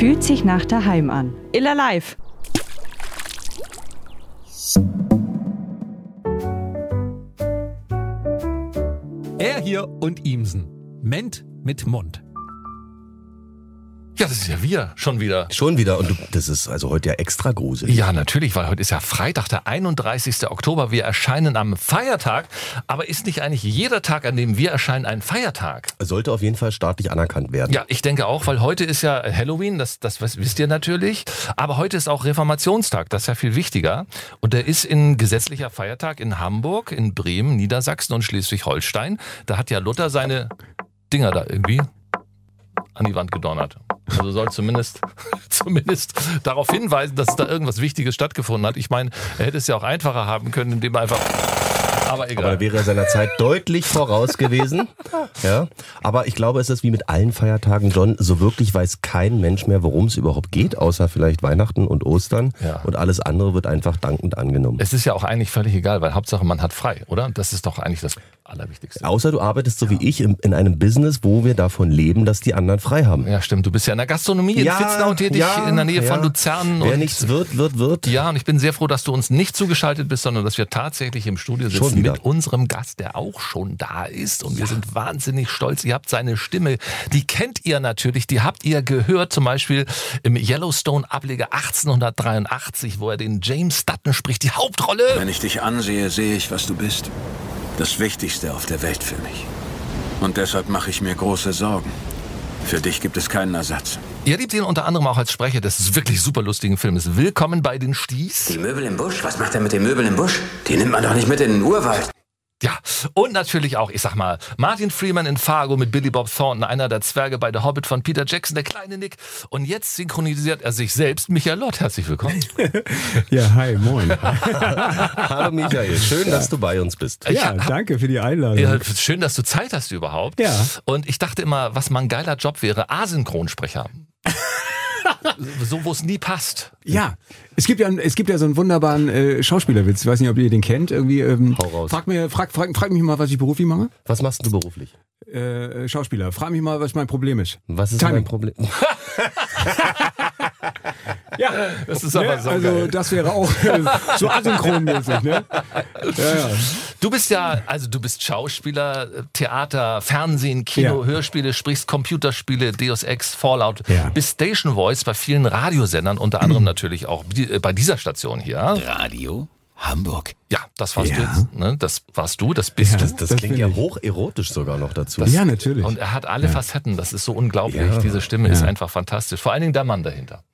fühlt sich nach daheim an. Illa Live. Er hier und Ihmsen. Ment mit Mund. Ja, das ist ja wir, schon wieder. Schon wieder und das ist also heute ja extra gruselig. Ja, natürlich, weil heute ist ja Freitag, der 31. Oktober. Wir erscheinen am Feiertag. Aber ist nicht eigentlich jeder Tag, an dem wir erscheinen, ein Feiertag? Sollte auf jeden Fall staatlich anerkannt werden. Ja, ich denke auch, weil heute ist ja Halloween, das wisst ihr natürlich. Aber heute ist auch Reformationstag, das ist ja viel wichtiger. Und der ist ein gesetzlicher Feiertag in Hamburg, in Bremen, Niedersachsen und Schleswig-Holstein. Da hat ja Luther seine Dinger da irgendwie an die Wand gedonnert. Also soll zumindest darauf hinweisen, dass da irgendwas Wichtiges stattgefunden hat. Ich meine, er hätte es ja auch einfacher haben können, indem er einfach... Aber egal. Aber wäre er seiner Zeit deutlich voraus gewesen. Ja. Aber ich glaube, es ist wie mit allen Feiertagen, John, so wirklich weiß kein Mensch mehr, worum es überhaupt geht, außer vielleicht Weihnachten und Ostern. Ja. Und alles andere wird einfach dankend angenommen. Es ist ja auch eigentlich völlig egal, weil Hauptsache man hat frei, oder? Das ist doch eigentlich das Allerwichtigste. Außer du arbeitest so wie ich in einem Business, wo wir davon leben, dass die anderen frei haben. Ja, stimmt. Du bist ja in der Gastronomie in Fitznau tätig, in der Nähe von Luzern. Wer nichts wird. Ja, und ich bin sehr froh, dass du uns nicht zugeschaltet bist, sondern dass wir tatsächlich im Studio sitzen mit unserem Gast, der auch schon da ist. Und wir sind wahnsinnig stolz. Ihr habt seine Stimme, die kennt ihr natürlich, die habt ihr gehört, zum Beispiel im Yellowstone-Ableger 1883, wo er den James Dutton spricht, die Hauptrolle. Wenn ich dich ansehe, sehe ich, was du bist. Das Wichtigste auf der Welt für mich. Und deshalb mache ich mir große Sorgen. Für dich gibt es keinen Ersatz. Ihr liebt ihn unter anderem auch als Sprecher des wirklich super lustigen Filmes Willkommen bei den Sties. Die Möbel im Busch? Was macht er mit den Möbeln im Busch? Die nimmt man doch nicht mit in den Urwald. Ja, und natürlich auch, ich sag mal, Martin Freeman in Fargo mit Billy Bob Thornton, einer der Zwerge bei The Hobbit von Peter Jackson, der kleine Nick. Und jetzt synchronisiert er sich selbst. Michael Lott, herzlich willkommen. Ja, hi, moin. Hallo Michael, schön, dass du bei uns bist. Ja, danke für die Einladung. Ja, schön, dass du Zeit hast überhaupt. Ja. Und ich dachte immer, was mal ein geiler Job wäre, Asynchronsprecher. So, wo es nie passt. Ja, es gibt ja so einen wunderbaren Schauspielerwitz. Ich weiß nicht, ob ihr den kennt. Irgendwie, Hau raus. Frag mich mal, was ich beruflich mache. Was machst du beruflich? Schauspieler. Frag mich mal, was mein Problem ist. Was ist Timing. dein Problem? Ja, das ist aber so also geil. das wäre auch so asynchronmäßig, ne? Ja. Du bist Schauspieler, Theater, Fernsehen, Kino, Hörspiele, sprichst Computerspiele, Deus Ex, Fallout, bist Station Voice bei vielen Radiosendern, unter anderem natürlich auch bei dieser Station hier. Radio Hamburg. Ja, das warst du jetzt. Ne? Das warst du, das bist du. Das klingt ja hocherotisch sogar noch dazu. Ja, natürlich. Und er hat alle Facetten, das ist so unglaublich. Diese Stimme ist einfach fantastisch. Vor allen Dingen der Mann dahinter.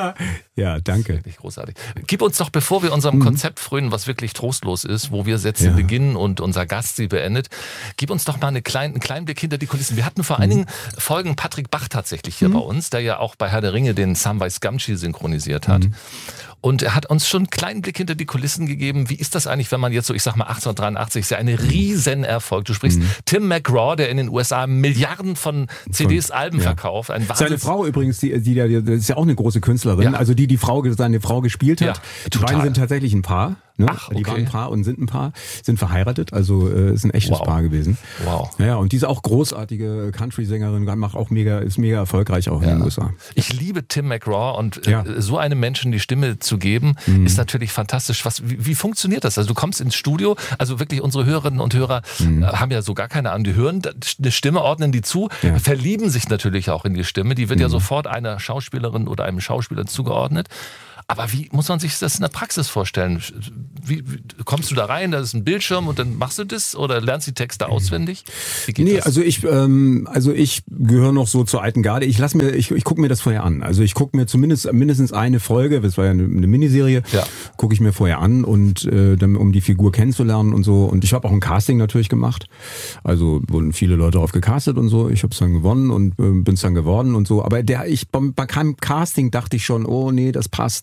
Ja, danke. Wirklich großartig. Gib uns doch, bevor wir unserem Konzept frönen, was wirklich trostlos ist, wo wir Sätze beginnen und unser Gast sie beendet, gib uns doch mal einen kleinen Blick hinter die Kulissen. Wir hatten vor einigen Folgen Patrick Bach tatsächlich hier bei uns, der ja auch bei Herr der Ringe den Samwise Gamgee synchronisiert hat. Und er hat uns schon einen kleinen Blick hinter die Kulissen gegeben. Wie ist das eigentlich, wenn man jetzt so, ich sag mal 1883, ist ja ein Riesenerfolg. Du sprichst Tim McGraw, der in den USA Milliarden von CDs, Alben verkauft. Ein Seine Frau übrigens, die das ist ja auch eine große Künstlerin. Ja. Also seine Frau gespielt hat. Ja, Die beiden sind tatsächlich ein Paar. Ne? Ach, okay. Die waren ein Paar und sind ein Paar, sind verheiratet, also ist ein echtes Paar gewesen. Wow. Ja, und die ist auch großartige Country-Sängerin, ist mega erfolgreich auch in den USA. Ich liebe Tim McGraw und so einem Menschen die Stimme zu geben, ist natürlich fantastisch. Wie funktioniert das? Also du kommst ins Studio, also wirklich unsere Hörerinnen und Hörer haben ja so gar keine Ahnung, die hören eine Stimme, ordnen die zu, verlieben sich natürlich auch in die Stimme, die wird ja sofort einer Schauspielerin oder einem Schauspieler zugeordnet. Aber wie muss man sich das in der Praxis vorstellen? Wie kommst du da rein, da ist ein Bildschirm und dann machst du das oder lernst die Texte auswendig? Wie geht das? Also ich gehöre noch so zur alten Garde. Ich gucke mir das vorher an. Also ich gucke mir mindestens eine Folge, das war ja eine Miniserie, gucke ich mir vorher an und dann, um die Figur kennenzulernen und so. Und ich habe auch ein Casting natürlich gemacht. Also wurden viele Leute darauf gecastet und so. Ich habe es dann gewonnen und bin es dann geworden und so. Aber beim Casting dachte ich schon, oh nee, das passt.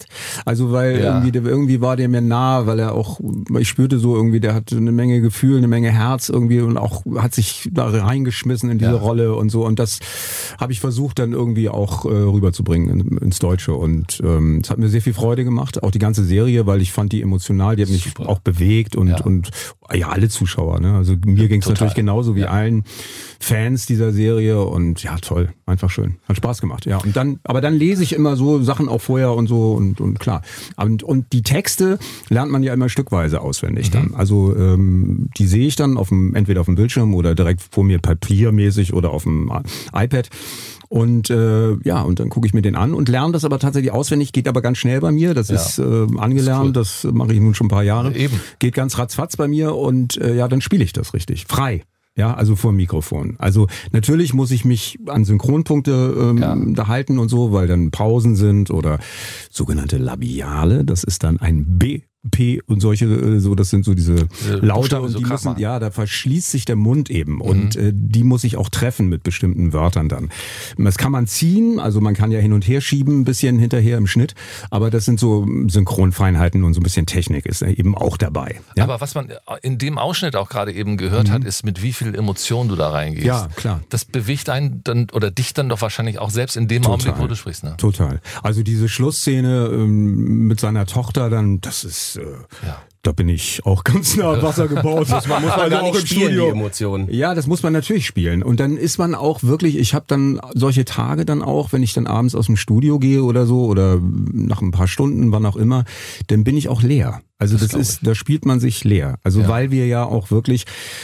Also weil irgendwie war der mir nah, weil ich spürte so irgendwie, der hat eine Menge Gefühl, eine Menge Herz irgendwie und auch hat sich da reingeschmissen in diese Rolle und so. Und das habe ich versucht dann irgendwie auch rüberzubringen ins Deutsche. Und es hat mir sehr viel Freude gemacht, auch die ganze Serie, weil ich fand die emotional, die hat mich auch bewegt und alle Zuschauer. Ne? Also mir ging es natürlich genauso wie allen Fans dieser Serie und ja, toll, einfach schön. Hat Spaß gemacht, ja. Und aber dann lese ich immer so Sachen auch vorher und so und klar. Und die Texte lernt man ja immer stückweise auswendig dann. Also die sehe ich dann entweder auf dem Bildschirm oder direkt vor mir papiermäßig oder auf dem iPad. Und und dann gucke ich mir den an und lerne das aber tatsächlich auswendig, geht aber ganz schnell bei mir. Das ist angelernt, das mache ich nun schon ein paar Jahre. Eben. Geht ganz ratzfatz bei mir und dann spiele ich das richtig. Frei. Ja, also vor dem Mikrofon. Also natürlich muss ich mich an Synchronpunkte da halten und so, weil dann Pausen sind oder sogenannte Labiale. Das ist dann ein B, P und solche, das sind so diese Laute und die müssen, da verschließt sich der Mund eben und die muss ich auch treffen mit bestimmten Wörtern dann. Das kann man ziehen, also man kann ja hin und her schieben, ein bisschen hinterher im Schnitt, aber das sind so Synchronfeinheiten und so ein bisschen Technik ist eben auch dabei. Ja? Aber was man in dem Ausschnitt auch gerade eben gehört hat, ist, mit wie viel Emotion du da reingehst. Ja, klar. Das bewegt einen dann oder dich dann doch wahrscheinlich auch selbst in dem Augenblick, wo du sprichst. Ne? Total. Also diese Schlussszene mit seiner Tochter dann, das ist da bin ich auch ganz nah am Wasser gebaut. Das muss man also auch im Studio. Die Emotionen. Ja, das muss man natürlich spielen. Und dann ist man auch wirklich, ich habe dann solche Tage dann auch, wenn ich dann abends aus dem Studio gehe oder so oder nach ein paar Stunden, wann auch immer, dann bin ich auch leer. Also da spielt man sich leer. Also weil wir ja auch wirklich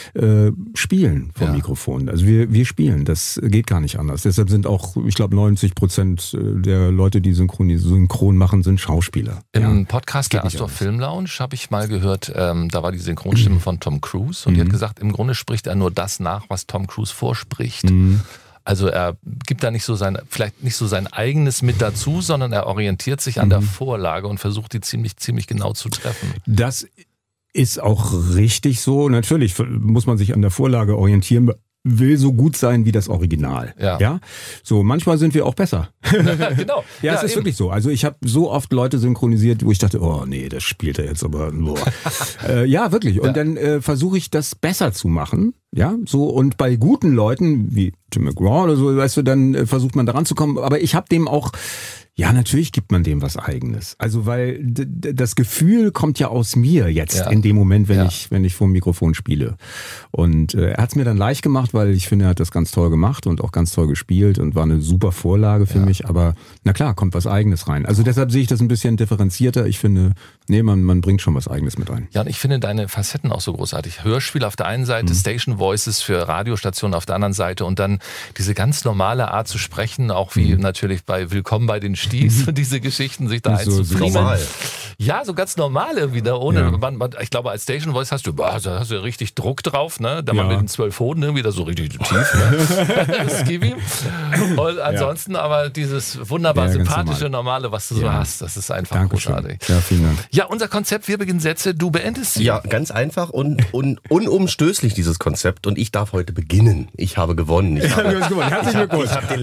spielen vom Mikrofon. Also wir spielen, das geht gar nicht anders. Deshalb sind auch, ich glaube 90% der Leute, die synchron machen, sind Schauspieler. Im Podcast der Astor Film Lounge habe ich mal gehört, da war die Synchronstimme von Tom Cruise und die hat gesagt, im Grunde spricht er nur das nach, was Tom Cruise vorspricht. Also er gibt da vielleicht nicht so sein eigenes mit dazu, sondern er orientiert sich an der Vorlage und versucht die ziemlich genau zu treffen. Das ist auch richtig so. Natürlich muss man sich an der Vorlage orientieren, will so gut sein wie das Original. Ja? So, manchmal sind wir auch besser. Genau. Ja, es ist eben wirklich so. Also ich habe so oft Leute synchronisiert, wo ich dachte, oh nee, das spielt er jetzt aber nur. Ja, wirklich. Und dann versuche ich das besser zu machen. Ja, so, und bei guten Leuten wie Tim McGraw oder so, weißt du, dann versucht man da ranzukommen. Aber ich habe dem auch, ja, natürlich gibt man dem was Eigenes. Also, weil das Gefühl kommt ja aus mir jetzt in dem Moment, wenn ich vor dem Mikrofon spiele. Und er hat es mir dann leicht gemacht, weil ich finde, er hat das ganz toll gemacht und auch ganz toll gespielt und war eine super Vorlage für mich. Aber na klar, kommt was Eigenes rein. Also deshalb sehe ich das ein bisschen differenzierter. Ich finde, man bringt schon was Eigenes mit rein. Ja, und ich finde deine Facetten auch so großartig. Hörspiel auf der einen Seite, Station Voices für Radiostationen auf der anderen Seite und dann diese ganz normale Art zu sprechen, auch wie natürlich bei Willkommen bei den Sties und diese Geschichten sich da einzufrieden. So normal. Ja, so ganz normal irgendwie da ohne. Ich glaube, als Station Voice hast du ja richtig Druck drauf, ne? Da man mit den 12 Hoden irgendwie da so richtig tief, ne? Skibi. Und ansonsten aber dieses wunderbar sympathische, normale, was du so hast, das ist einfach großartig. Ja, vielen Dank. Ja, unser Konzept, wir beginnen Sätze, du beendest sie. Ja, ganz einfach und unumstößlich dieses Konzept und ich darf heute beginnen. Ich habe gewonnen. Ich habe den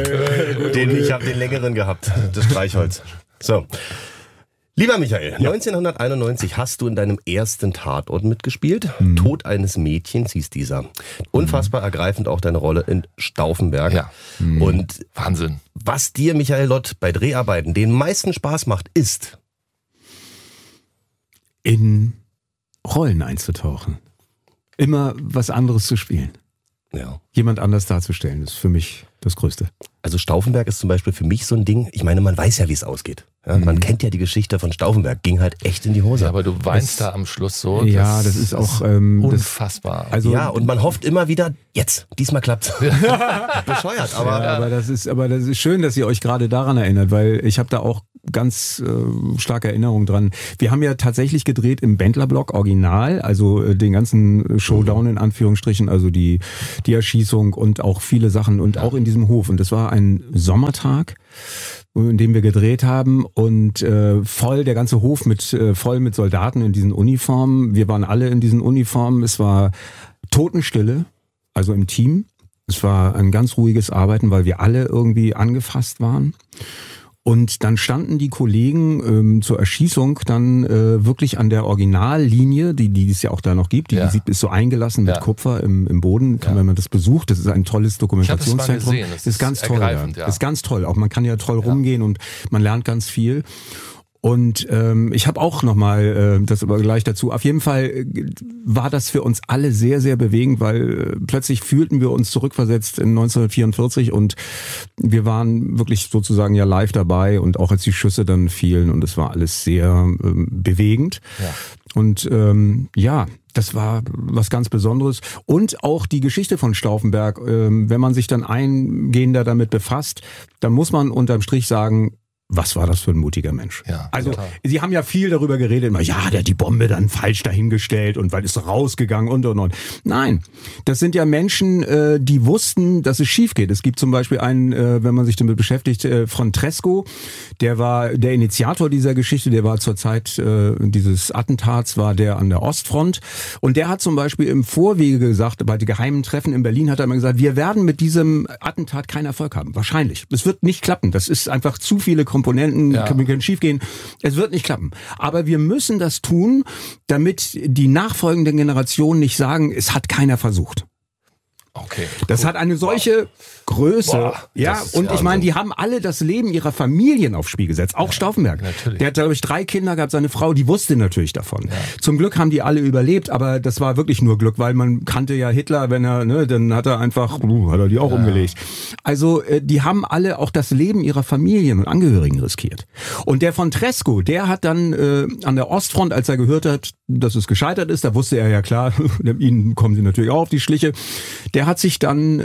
längeren gehabt, das Streichholz. So. Lieber Michael, 1991 hast du in deinem ersten Tatort mitgespielt. Tod eines Mädchens hieß dieser. Unfassbar ergreifend auch deine Rolle in Stauffenberg. Ja. Und Wahnsinn. Was dir, Michael Lott, bei Dreharbeiten den meisten Spaß macht, ist in Rollen einzutauchen. Immer was anderes zu spielen. Ja. Jemand anders darzustellen, ist für mich das Größte. Also Stauffenberg ist zum Beispiel für mich so ein Ding, ich meine, man weiß ja, wie es ausgeht. Ja, man kennt ja die Geschichte von Stauffenberg, ging halt echt in die Hose. Ja, aber du weinst da am Schluss so. Ja, das ist auch unfassbar. Ja, und man hofft immer wieder, diesmal klappt's. Bescheuert, aber... Ja, aber das ist schön, dass ihr euch gerade daran erinnert, weil ich habe da auch ganz starke Erinnerung dran. Wir haben ja tatsächlich gedreht im Bendler-Block Original, also den ganzen Showdown in Anführungsstrichen, also die Erschießung und auch viele Sachen und auch in diesem Hof. Und das war ein Sommertag, in dem wir gedreht haben und der ganze Hof voll mit Soldaten in diesen Uniformen. Wir waren alle in diesen Uniformen. Es war Totenstille, also im Team. Es war ein ganz ruhiges Arbeiten, weil wir alle irgendwie angefasst waren. Und dann standen die Kollegen zur Erschießung dann wirklich an der Originallinie, die es ja auch da noch gibt. Die ist so eingelassen mit Kupfer im Boden. Wenn man das besucht, das ist ein tolles Dokumentationszentrum. Das ist ganz toll. Ja. Ist ganz toll. Auch man kann ja toll rumgehen und man lernt ganz viel. Und ich habe auch nochmal das aber gleich dazu. Auf jeden Fall war das für uns alle sehr, sehr bewegend, weil plötzlich fühlten wir uns zurückversetzt in 1944 und wir waren wirklich sozusagen ja live dabei und auch als die Schüsse dann fielen und es war alles sehr bewegend. Ja. Und das war was ganz Besonderes. Und auch die Geschichte von Stauffenberg, wenn man sich dann eingehender damit befasst, dann muss man unterm Strich sagen, was war das für ein mutiger Mensch? Ja, also Sie haben ja viel darüber geredet, immer, ja, der hat die Bombe dann falsch dahingestellt und weil ist rausgegangen und. Nein, das sind ja Menschen, die wussten, dass es schief geht. Es gibt zum Beispiel einen, wenn man sich damit beschäftigt, von Tresco, der war der Initiator dieser Geschichte, der war zur Zeit dieses Attentats, war der an der Ostfront und der hat zum Beispiel im Vorwege gesagt, bei den geheimen Treffen in Berlin hat er immer gesagt, wir werden mit diesem Attentat keinen Erfolg haben. Wahrscheinlich. Es wird nicht klappen. Das ist einfach zu viele Komponenten, können schief gehen. Es wird nicht klappen. Aber wir müssen das tun, damit die nachfolgenden Generationen nicht sagen, es hat keiner versucht. Okay. Das hat eine solche Größe. Und ich meine, die haben alle das Leben ihrer Familien aufs Spiel gesetzt. Auch Stauffenberg. Natürlich. Der hat, glaube ich, 3 Kinder gehabt, seine Frau, die wusste natürlich davon. Ja. Zum Glück haben die alle überlebt, aber das war wirklich nur Glück, weil man kannte ja Hitler, wenn er, dann hat er einfach, hat er die auch umgelegt. Also, die haben alle auch das Leben ihrer Familien und Angehörigen riskiert. Und der von Tresco, der hat dann an der Ostfront, als er gehört hat, dass es gescheitert ist, da wusste er ja klar, ihnen kommen sie natürlich auch auf die Schliche. Der hat sich dann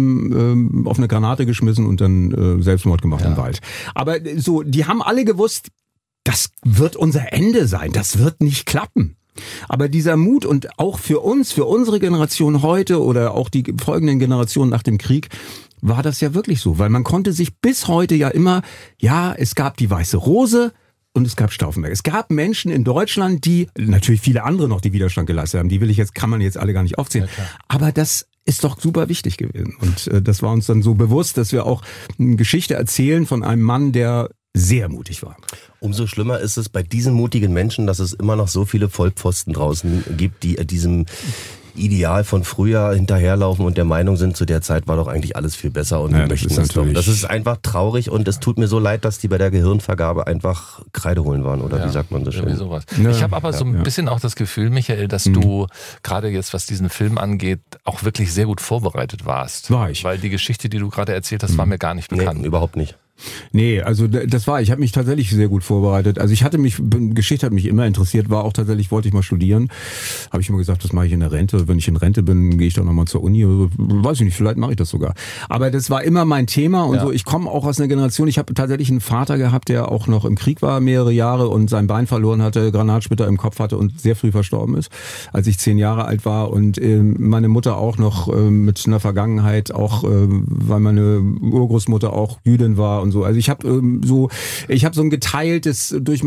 auf eine Granate geschmissen und dann Selbstmord gemacht im Wald. Aber so, die haben alle gewusst, das wird unser Ende sein, das wird nicht klappen. Aber dieser Mut und auch für uns, für unsere Generation heute oder auch die folgenden Generationen nach dem Krieg, war das ja wirklich so. Weil man konnte sich bis heute ja immer, es gab die Weiße Rose, und es gab Stauffenberg. Es gab Menschen in Deutschland, die, natürlich viele andere noch, die Widerstand geleistet haben. Die kann man jetzt alle gar nicht aufzählen. Ja, aber das ist doch super wichtig gewesen. Und das war uns dann so bewusst, dass wir auch eine Geschichte erzählen von einem Mann, der sehr mutig war. Umso schlimmer ist es bei diesen mutigen Menschen, dass es immer noch so viele Vollpfosten draußen gibt, die diesem Ideal von früher hinterherlaufen und der Meinung sind, zu der Zeit war doch eigentlich alles viel besser und wir möchten das doch. Das ist einfach traurig und es tut mir so leid, dass die bei der Gehirnvergabe einfach Kreide holen waren oder wie sagt man so schön. Sowas. Ich habe aber so ein bisschen auch das Gefühl, Michael, dass du gerade jetzt, was diesen Film angeht, auch wirklich sehr gut vorbereitet warst. War ich. Weil die Geschichte, die du gerade erzählt hast, war mir gar nicht bekannt. Nee, überhaupt nicht. Nee, also ich habe mich tatsächlich sehr gut vorbereitet. Also Geschichte hat mich immer interessiert, wollte ich mal studieren. Habe ich immer gesagt, das mache ich in der Rente. Wenn ich in Rente bin, gehe ich doch nochmal zur Uni. Weiß ich nicht, vielleicht mache ich das sogar. Aber das war immer mein Thema und so. Ich komme auch aus einer Generation, ich habe tatsächlich einen Vater gehabt, der auch noch im Krieg war, mehrere Jahre und sein Bein verloren hatte, Granatsplitter im Kopf hatte und sehr früh verstorben ist, als ich 10 Jahre alt war. Und meine Mutter auch noch mit einer Vergangenheit, auch weil meine Urgroßmutter auch Jüdin war und so. Also ich habe so ein geteiltes durch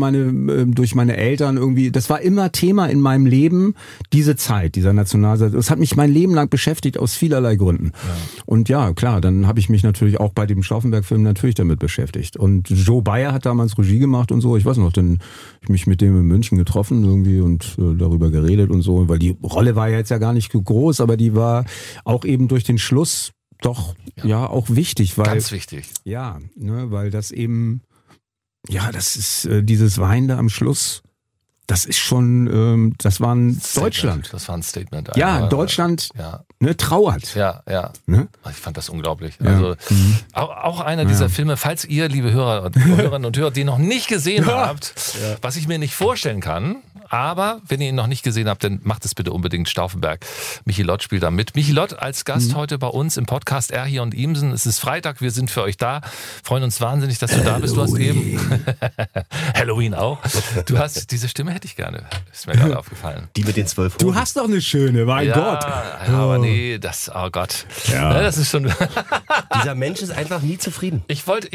meine Eltern irgendwie. Das war immer Thema in meinem Leben, diese Zeit, dieser Nationalsozialismus. Das hat mich mein Leben lang beschäftigt aus vielerlei Gründen. Ja. Und ja, klar, dann habe ich mich natürlich auch bei dem Stauffenberg-Film natürlich damit beschäftigt. Und Joe Bayer hat damals Regie gemacht und so. Ich weiß noch, dann habe ich mich mit dem in München getroffen irgendwie und darüber geredet und so, weil die Rolle war ja jetzt ja gar nicht groß, aber die war auch eben durch den Schluss doch auch wichtig, weil ganz wichtig. Ja, weil das eben das ist dieses Weinende am Schluss. Das ist schon, das war ein Statement. Deutschland. Das war ein Statement. Ja, Deutschland trauert. Ja. Ne? Ich fand das unglaublich. Ja. Also auch einer dieser Filme, falls ihr, liebe Hörerinnen und Hörer, die noch nicht gesehen habt, was ich mir nicht vorstellen kann, aber wenn ihr ihn noch nicht gesehen habt, dann macht es bitte unbedingt. Stauffenberg. Michi Lott spielt da mit. Michi Lott als Gast heute bei uns im Podcast Er hier und Ihmsen. Es ist Freitag, wir sind für euch da. Freuen uns wahnsinnig, dass du da bist. Du hast eben Halloween auch. Du hast diese Stimme hätte ich gerne. Ist mir gerade aufgefallen. Die mit den 12 Hosen. Du hast doch eine schöne, mein Gott. Aber nee, oh Gott. Ja. Das ist schon... Dieser Mensch ist einfach nie zufrieden.